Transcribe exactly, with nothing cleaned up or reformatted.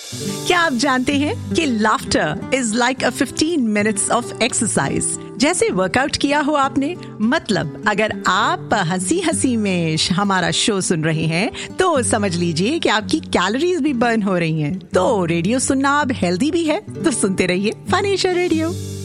क्या आप जानते हैं कि laughter is like a fifteen minutes of exercise. जैसे वर्कआउट किया हो आपने, मतलब अगर आप हंसी हंसी में हमारा शो सुन रहे हैं तो समझ लीजिए कि आपकी कैलोरीज भी बर्न हो रही हैं। तो रेडियो सुनना अब हेल्दी भी है, तो सुनते रहिए फन एशिया रेडियो।